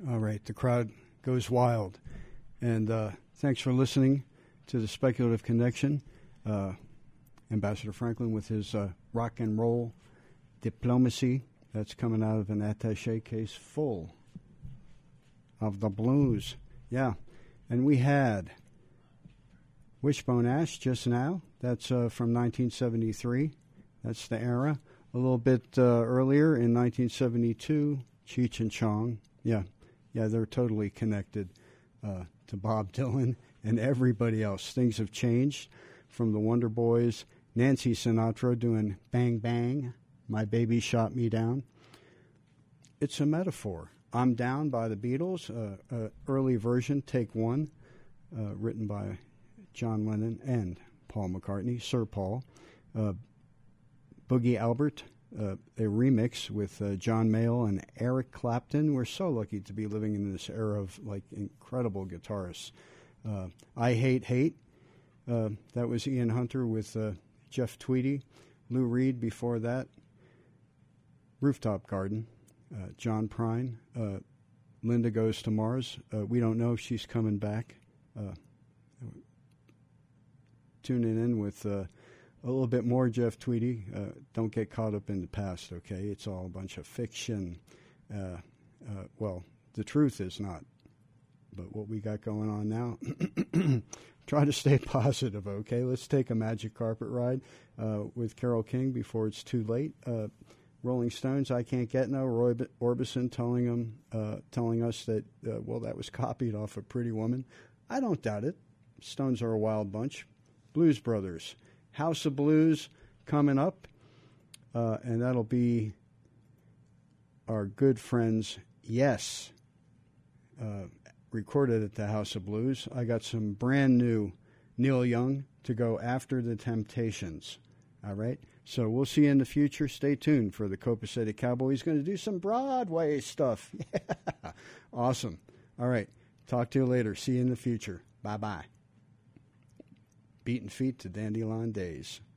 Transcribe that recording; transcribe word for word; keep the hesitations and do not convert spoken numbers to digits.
All right, the crowd goes wild. And uh, thanks for listening to the Speculative Connection. Uh, Ambassador Franklin with his uh, rock and roll diplomacy. That's coming out of an attaché case full of the blues. Yeah. And we had Wishbone Ash just now. That's uh, from nineteen seventy-three. That's the era. A little bit uh, earlier in nineteen seventy-two, Cheech and Chong. Yeah. Yeah, they're totally connected uh, to Bob Dylan and everybody else. Things have changed from the Wonder Boys. Nancy Sinatra doing Bang Bang, My Baby Shot Me Down. It's a metaphor. I'm Down by the Beatles, uh, uh, early version, take one, uh, written by John Lennon and Paul McCartney, Sir Paul. Uh, Boogie Albert, uh, a remix with uh, John Mayall and Eric Clapton. We're so lucky to be living in this era of like incredible guitarists. Uh, I Hate Hate, uh, that was Ian Hunter with uh, Jeff Tweedy. Lou Reed before that. Rooftop Garden, uh, John Prine. Uh, Linda Goes to Mars. Uh, we don't know if she's coming back. Uh, tuning in with uh, a little bit more Jeff Tweedy. Uh, don't get caught up in the past, okay? It's all a bunch of fiction. Uh, uh, well, the truth is not. But what we got going on now, try to stay positive, okay? Let's take a magic carpet ride uh, with Carole King before it's too late. Uh, Rolling Stones, I Can't Get No. Roy Orbison telling them, uh, telling us that, uh, well, that was copied off of Pretty Woman. I don't doubt it. Stones are a wild bunch. Blues Brothers, House of Blues coming up, uh, and that'll be our good friends, Yes, uh, recorded at the House of Blues. I got some brand new Neil Young to go after the Temptations. All right? So we'll see you in the future. Stay tuned for the Copa City Cowboy. He's going to do some Broadway stuff. Yeah. Awesome. All right. Talk to you later. See you in the future. Bye-bye. Beating feet to Dandelion Days.